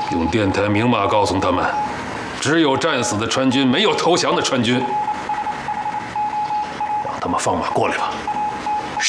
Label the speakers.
Speaker 1: 用电台明码告诉他们，只有战死的川军，没有投降的川军。让他们放马过来吧。